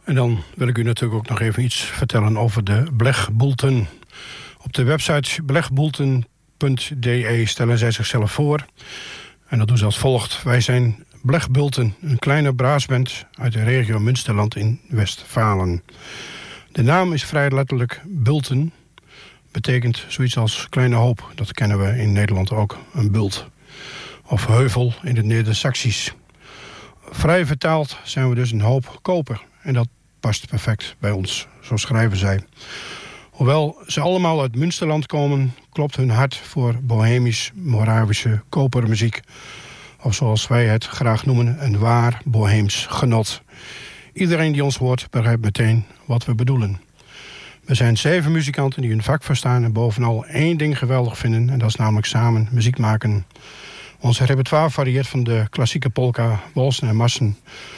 En dan wil ik u natuurlijk ook nog even iets vertellen over de Blechboelten. Op de website blechboelten.de stellen zij zichzelf voor. En dat doen ze als volgt. Wij zijn Blechboelten, een kleine braasband uit de regio Münsterland in Westfalen. De naam is vrij letterlijk Bulten. Betekent zoiets als kleine hoop. Dat kennen we in Nederland ook, een bult. Of heuvel in het Neder-Saxisch. Vrij vertaald zijn we dus een hoop koper. En dat past perfect bij ons, zo schrijven zij. Hoewel ze allemaal uit Münsterland komen, klopt hun hart voor bohemisch-moravische kopermuziek. Of zoals wij het graag noemen, een waar boheems genot. Iedereen die ons hoort begrijpt meteen wat we bedoelen. We zijn 7 muzikanten die hun vak verstaan en bovenal één ding geweldig vinden. En dat is namelijk samen muziek maken. Ons repertoire varieert van de klassieke polka, walsen en marsen